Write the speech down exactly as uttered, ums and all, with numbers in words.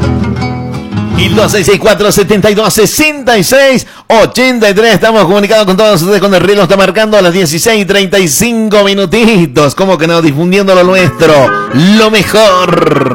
Y dos seis seis cuatro, siete dos, seis seis, ocho tres. Estamos comunicados con todos ustedes cuando el reloj está marcando a las dieciséis y treinta y cinco minutitos. ¿Cómo que no? Difundiendo lo nuestro, lo mejor.